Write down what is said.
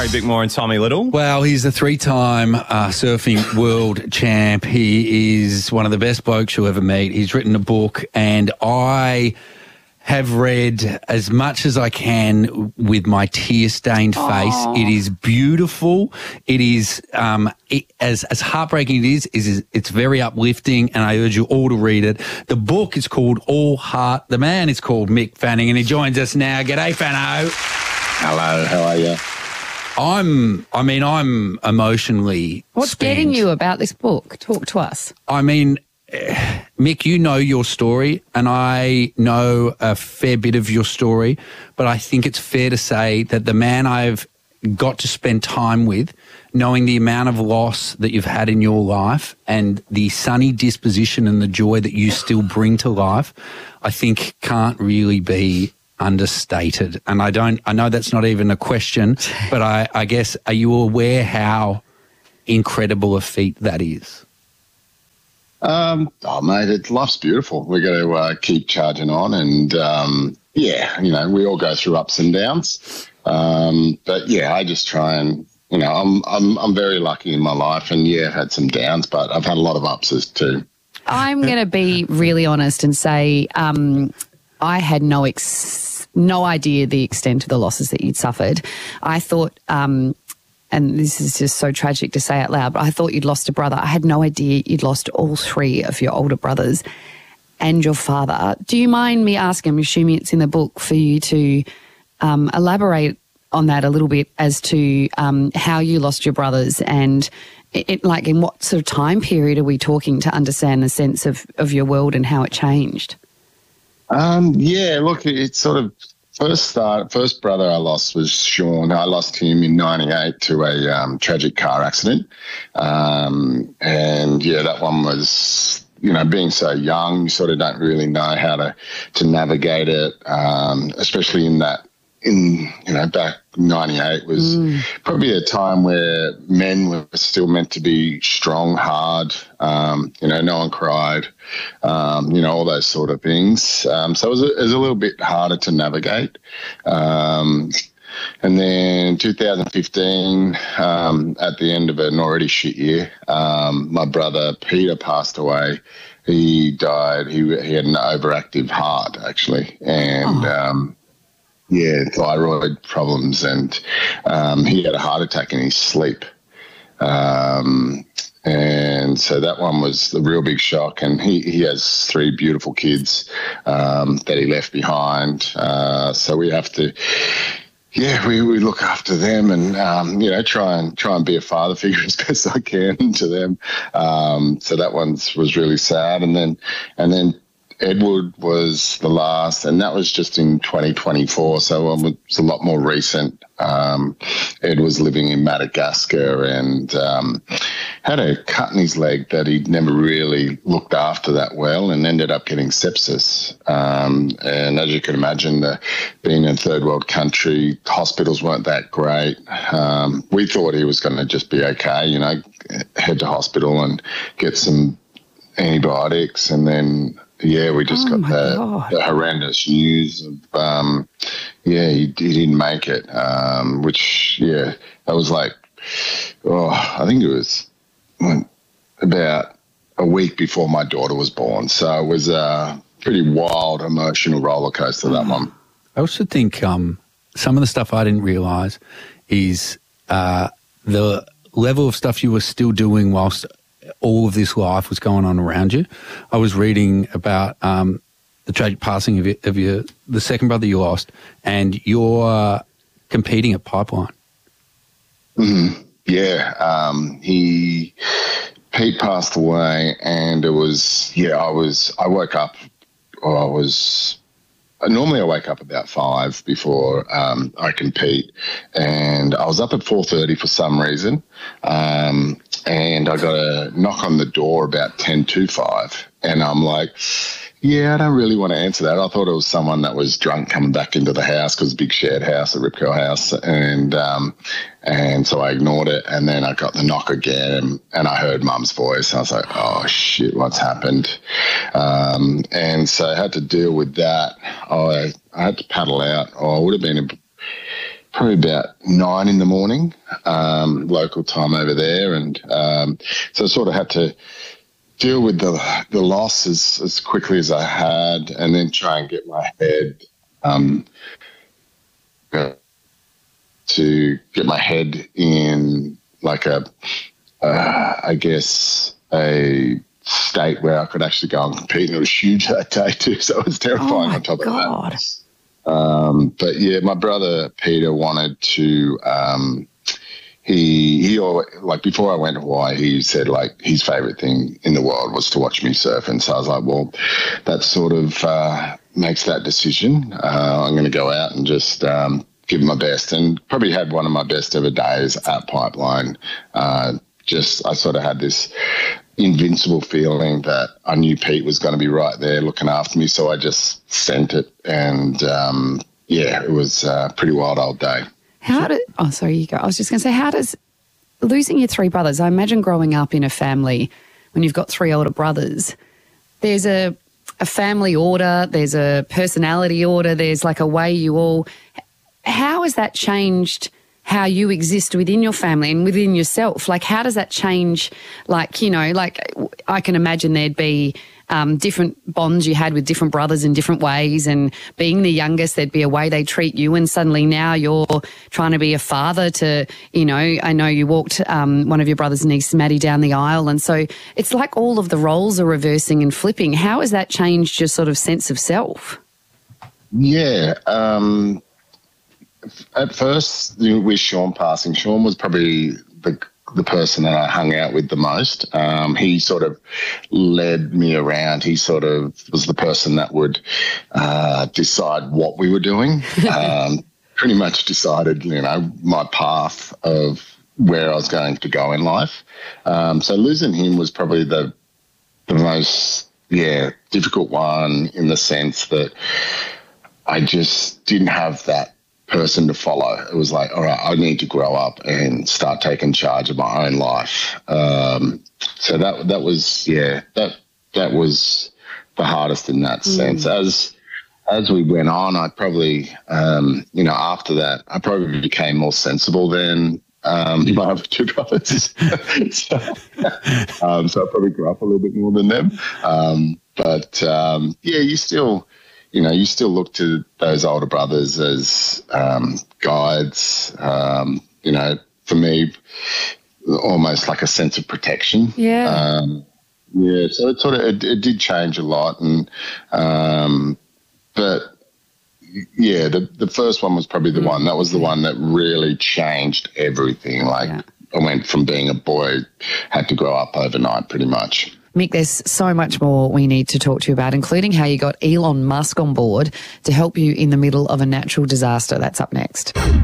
bit more on Tommy Little? Well, he's a three-time surfing world champ. He is one of the best blokes you'll ever meet. He's written a book, and I have read as much as I can with my tear-stained face. It is beautiful. It is, as heartbreaking it is it's very uplifting, and I urge you all to read it. The book is called All Heart. The man is called Mick Fanning, and he joins us now. G'day, Fano. Hello, how are you? I'm emotionally What's spent. getting you about this book? Talk to us. I mean, Mick, you know your story, and I know a fair bit of your story, but I think it's fair to say that the man I've got to spend time with, knowing the amount of loss that you've had in your life and the sunny disposition and the joy that you still bring to life, I think can't really be understated. And I know that's not even a question, but I guess, are you aware how incredible a feat that is? Mate, life's beautiful. We got to keep charging on, and we all go through ups and downs. But yeah, I just try and I'm very lucky in my life, and I've had some downs, but I've had a lot of ups too. I'm going to be really honest and say I had no idea the extent of the losses that you'd suffered. I thought. And this is just so tragic to say out loud, but I thought you'd lost a brother. I had no idea you'd lost all three of your older brothers and your father. Do you mind me asking, I'm assuming it's in the book, for you to elaborate on that a little bit as to how you lost your brothers and in what sort of time period are we talking to understand the sense of your world and how it changed? Look, it's sort of first brother I lost was Sean. I lost him in 98 to a tragic car accident. That one was, being so young, you sort of don't really know how to navigate it, especially back 98 was probably a time where men were still meant to be strong, hard, no one cried, all those sort of things. So it was a little bit harder to navigate. And then 2015, at the end of an already shit year, my brother Peter passed away. He died. He had an overactive heart, actually, and thyroid problems, and he had a heart attack in his sleep. And so that one was the real big shock, and he has three beautiful kids that he left behind. So we have to, we look after them and, try and be a father figure as best I can to them. So that one was really sad. And then Edward was the last, and that was just in 2024, so it was a lot more recent. Ed was living in Madagascar and had a cut in his leg that he'd never really looked after that well, and ended up getting sepsis. And as you can imagine, being in a third world country, hospitals weren't that great. We thought he was going to just be okay, head to hospital and get some antibiotics, and then we just got the horrendous news of, he didn't make it, that was I think it was about a week before my daughter was born. So it was a pretty wild, emotional roller coaster, that one. I also think some of the stuff I didn't realise is the level of stuff you were still doing whilst all of this life was going on around you. I was reading about the tragic passing of the second brother you lost, and you're competing at Pipeline. Mm-hmm. Yeah, Pete passed away, and it was I woke up, normally I wake up about 5 before I compete, and I was up at 4:30 for some reason, and I got a knock on the door about 10 to 5, and I'm like, I don't really want to answer that. I thought it was someone that was drunk coming back into the house, because it's a big shared house, a Rip Curl house, and so I ignored it, and then I got the knock again, and I heard Mum's voice. I was like, oh, shit, what's happened? And so I had to deal with that. I had to paddle out. I would have been probably about 9 in the morning, local time over there. And so I sort of had to deal with the loss as quickly as I had, and then try and get my head to get my head in like I guess a state where I could actually go and compete. And it was huge that day too, so it was terrifying on top of that. But yeah, my brother Peter wanted to. He like before I went to Hawaii, he said like his favorite thing in the world was to watch me surf, and so I was like, well, that sort of makes that decision. I'm going to go out and just give my best, and probably had one of my best ever days at Pipeline. I sort of had this invincible feeling that I knew Pete was going to be right there looking after me, so I just sent it, and it was a pretty wild old day. Sorry, you go. I was just going to say, how does losing your 3 brothers, I imagine growing up in a family when you've got 3 older brothers, there's a family order, there's a personality order, there's like a way you all, how has that changed how you exist within your family and within yourself? Like, how does that change? Like, you know, like I can imagine there'd be different bonds you had with different brothers in different ways, and being the youngest, there'd be a way they treat you, and suddenly now you're trying to be a father to, you know, I know you walked one of your brother's niece, Maddie, down the aisle, and so it's like all of the roles are reversing and flipping. How has that changed your sort of sense of self? Yeah, at first, with Sean passing, Sean was probably the person that I hung out with the most. He sort of led me around. He sort of was the person that would decide what we were doing. Pretty much decided, you know, my path of where I was going to go in life. So losing him was probably the most, difficult one, in the sense that I just didn't have that person to follow. It was like, all right, I need to grow up and start taking charge of my own life. So that was that was the hardest in that sense. As we went on, I probably after that I probably became more sensible than my other 2 brothers. So I probably grew up a little bit more than them. You still look to those older brothers as guides, for me, almost like a sense of protection. Yeah. So it did change a lot. And the first one was probably the one. That was the one that really changed everything. Like I went from being a boy, had to grow up overnight pretty much. Mick, there's so much more we need to talk to you about, including how you got Elon Musk on board to help you in the middle of a natural disaster. That's up next.